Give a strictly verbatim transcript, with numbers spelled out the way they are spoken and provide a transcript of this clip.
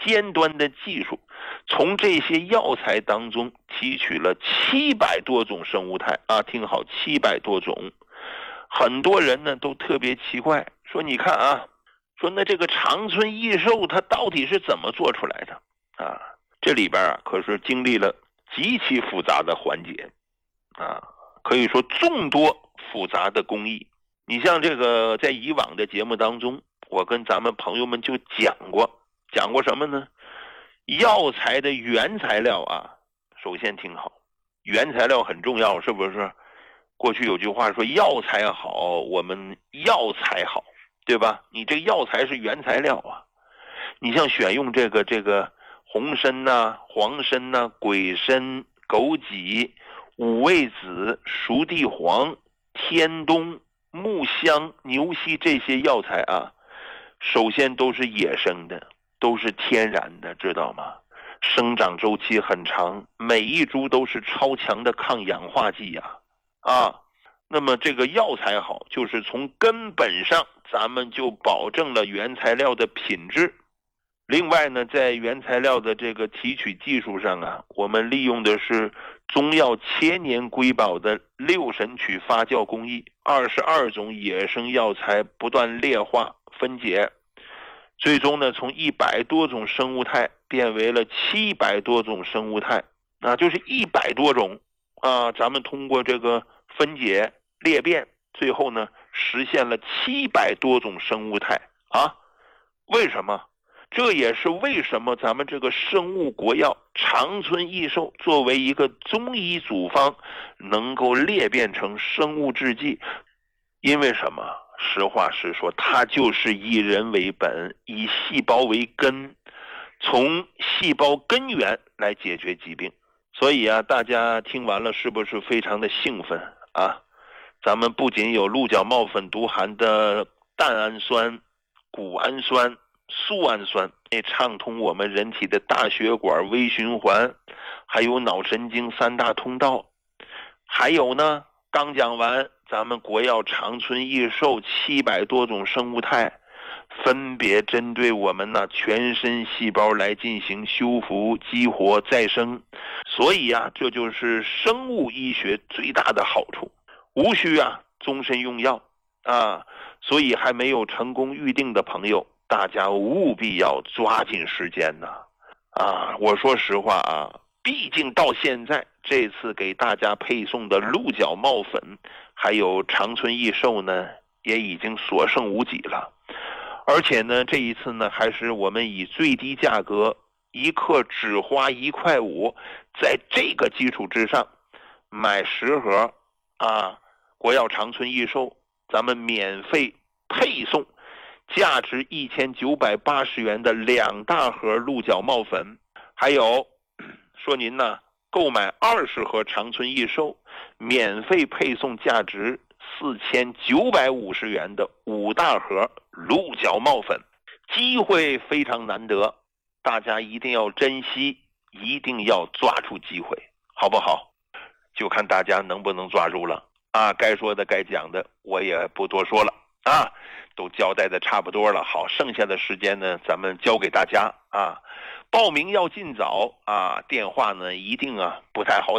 尖端的技术，从这些药材当中提取了七百多种生物肽啊，听好，七百多种。很多人呢都特别奇怪，说你看啊，说那这个长春益寿它到底是怎么做出来的啊？这里边啊可是经历了极其复杂的环节啊，可以说众多复杂的工艺。你像这个在以往的节目当中，我跟咱们朋友们就讲过，讲过什么呢？药材的原材料啊，首先听好，原材料很重要，是不是？过去有句话说药材好，我们药材好，对吧？你这个药材是原材料啊，你像选用这个这个红参呐、黄参呐、鬼参、枸杞、五味子、熟地黄、天冬、木香、牛膝这些药材啊，首先都是野生的，都是天然的，知道吗？生长周期很长，每一株都是超强的抗氧化剂呀、啊，啊，那么这个药材好，就是从根本上咱们就保证了原材料的品质。另外呢，在原材料的这个提取技术上啊，我们利用的是中药千年瑰宝的六神曲发酵工艺，二十二种野生药材不断劣化分解，最终呢，从一百多种生物肽变为了七百多种生物肽，啊，就是一百多种啊，咱们通过这个分解裂变，最后呢，实现了七百多种生物肽啊。为什么？这也是为什么咱们这个生物国药长春益寿作为一个中医组方能够裂变成生物制剂，因为什么？实话实说，它就是以人为本，以细胞为根，从细胞根源来解决疾病。所以啊，大家听完了是不是非常的兴奋啊？咱们不仅有鹿角帽粉毒含的蛋氨酸、谷氨酸、素氨酸，也畅通我们人体的大血管、微循环，还有脑神经三大通道。还有呢，刚讲完，咱们国药长春益寿七百多种生物肽，分别针对我们呢全身细胞来进行修复、激活、再生。所以啊，这就是生物医学最大的好处，无需啊终身用药啊。所以还没有成功预定的朋友，大家务必要抓紧时间呢。啊，我说实话啊，毕竟到现在这次给大家配送的鹿角帽粉还有长春益寿呢，也已经所剩无几了。而且呢，这一次呢，还是我们以最低价格一克只花一块五，在这个基础之上买十盒啊，国药长春益寿，咱们免费配送价值一千九百八十元的两大盒鹿角帽粉，还有说您呢购买二十盒长春益寿，免费配送价值四千九百五十元的五大盒鹿角帽粉。机会非常难得，大家一定要珍惜，一定要抓住机会，好不好？就看大家能不能抓住了啊！该说的该讲的我也不多说了啊，都交代的差不多了。好，剩下的时间呢，咱们交给大家啊。报名要尽早啊，电话呢一定啊不太好